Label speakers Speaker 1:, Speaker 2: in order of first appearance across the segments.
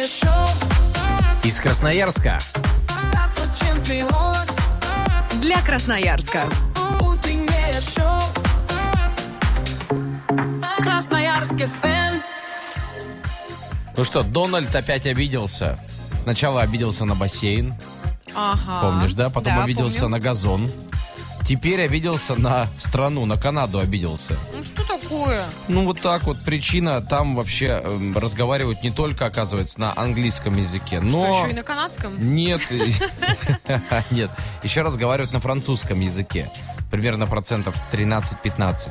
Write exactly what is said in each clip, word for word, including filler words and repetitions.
Speaker 1: Из Красноярска.
Speaker 2: Для Красноярска.
Speaker 3: Красноярский фэн.
Speaker 1: Ну что, Дональд опять обиделся. Сначала обиделся на бассейн.
Speaker 2: Ага.
Speaker 1: Помнишь, да? Потом
Speaker 2: Да,
Speaker 1: обиделся
Speaker 2: помню.
Speaker 1: на газон. Теперь обиделся на страну, на Канаду обиделся.
Speaker 2: Ну что такое?
Speaker 1: Ну вот так вот причина. Там вообще э, разговаривают не только, оказывается, на английском языке, но...
Speaker 2: Что, еще и на канадском?
Speaker 1: Нет, нет. Еще разговаривают на французском языке. Примерно процентов тринадцать-пятнадцать.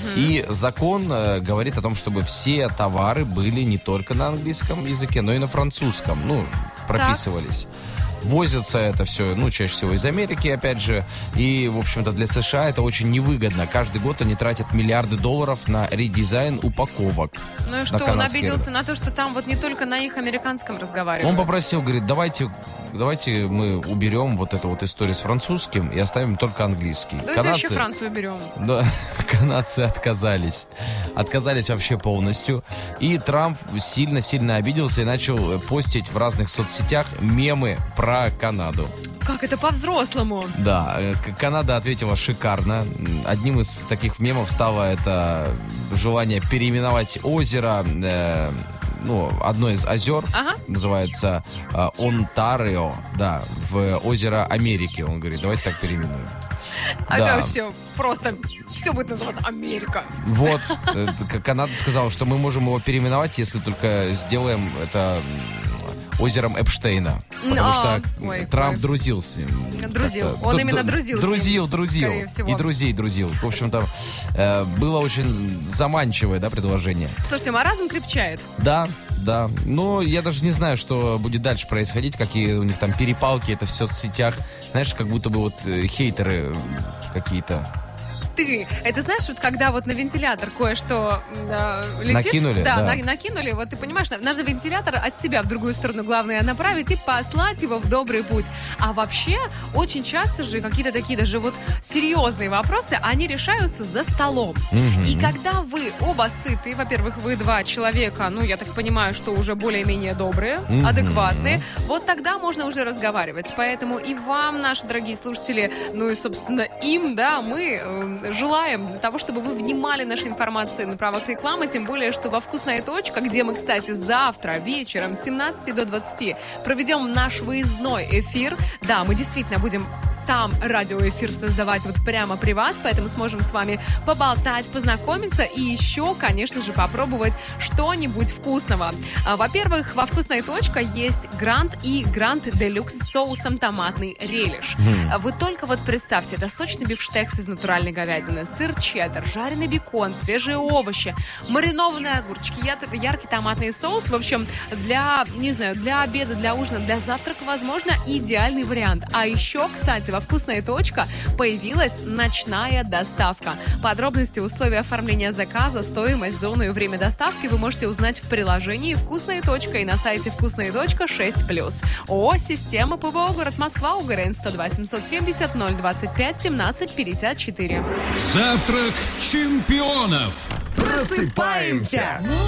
Speaker 1: И закон э, говорит о том, чтобы все товары были не только на английском языке, но и на французском. Ну, прописывались. Возится это все, ну, чаще всего из Америки, опять же. И, в общем-то, для США это очень невыгодно. Каждый год они тратят миллиарды долларов на редизайн упаковок.
Speaker 2: Ну и
Speaker 1: на
Speaker 2: что, он
Speaker 1: канадский
Speaker 2: обиделся
Speaker 1: рынок.
Speaker 2: на то, что там вот не только на их американском разговаривают?
Speaker 1: Он попросил, говорит, давайте, давайте мы уберем вот эту вот историю с французским и оставим только английский.
Speaker 2: То есть вообще Францию берем.
Speaker 1: Да, канадцы отказались. Отказались вообще полностью. И Трамп сильно-сильно обиделся и начал постить в разных соцсетях мемы про Канаду.
Speaker 2: Как это по-взрослому?
Speaker 1: Да, э, К- Канада ответила шикарно. Одним из таких мемов стало это желание переименовать озеро, э, ну, одно из озер,
Speaker 2: Ага.
Speaker 1: называется э, Онтарио, да, в озеро Америки. Он говорит, давайте так переименуем.
Speaker 2: А
Speaker 1: Да.
Speaker 2: да. все, просто все будет называться Америка.
Speaker 1: Вот, э, к- Канада сказала, что мы можем его переименовать, если только сделаем это м, озером Эпштейна. Потому
Speaker 2: А,
Speaker 1: что
Speaker 2: ой,
Speaker 1: Трамп
Speaker 2: ой.
Speaker 1: друзился.
Speaker 2: Друзил.
Speaker 1: Как-то.
Speaker 2: Он
Speaker 1: Д-
Speaker 2: именно
Speaker 1: д-
Speaker 2: друзил с
Speaker 1: Друзил,
Speaker 2: ним,
Speaker 1: друзил.
Speaker 2: скорее всего.
Speaker 1: И друзей друзил. В общем-то, э, было очень заманчивое, да, предложение.
Speaker 2: Слушайте, маразм крепчает.
Speaker 1: Да, да. Но я даже не знаю, что будет дальше происходить, какие у них там перепалки, это в соцсетях. Знаешь, как будто бы вот э, хейтеры какие-то.
Speaker 2: Ты, это знаешь, вот когда вот на вентилятор кое-что э, летит.
Speaker 1: Накинули, да.
Speaker 2: на- накинули, вот ты понимаешь, надо вентилятор от себя в другую сторону, главное, направить и послать его в добрый путь. А вообще, очень часто же какие-то такие даже вот серьезные вопросы, они решаются за столом.
Speaker 1: Мгм.
Speaker 2: И когда вы оба сыты, во-первых, вы два человека, ну, я так понимаю, что уже более-менее добрые,
Speaker 1: Мгм.
Speaker 2: адекватные, вот тогда можно уже разговаривать. Поэтому и вам, наши дорогие слушатели, ну и, собственно, им, да, мы э, желаем для того, чтобы вы внимали нашей информации на правах рекламы, тем более, что во «Вкусная точка», где мы, кстати, завтра вечером с семнадцати до двадцати проведем наш выездной эфир. Да, мы действительно будем там радиоэфир создавать вот прямо при вас, поэтому сможем с вами поболтать, познакомиться и еще, конечно же, попробовать что-нибудь вкусного. А, Во-первых, во «Вкусная точка» есть Гранд и Гранд Делюкс с соусом томатный релиш. А Вы только вот представьте, это сочный бифштекс из натуральной говядины, сыр чеддер, жареный бекон, свежие овощи, маринованные огурчики, яд- яркий томатный соус. В общем, для, не знаю, для обеда, для ужина, для завтрака, возможно, идеальный вариант. А еще, кстати, во «Вкусная точка» появилась ночная доставка. Подробности, условия оформления заказа, стоимость, зону и время доставки вы можете узнать в приложении «Вкусная точка» и на сайте вкусная точка шесть плюс. ООО «Система ПВО город Москва», УГРН сто два семьсот семьдесят ноль двадцать пять семнадцать пятьдесят четыре.
Speaker 4: Завтрак чемпионов.
Speaker 5: Просыпаемся!